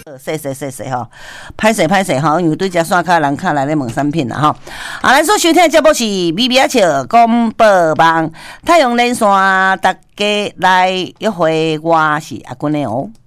说吼，歹势吼，因为对遮线卡人卡来咧问产品啦吼。来所收听的节目是咪咪笑广播网，太阳连线，大家来约会，我是阿君的哦。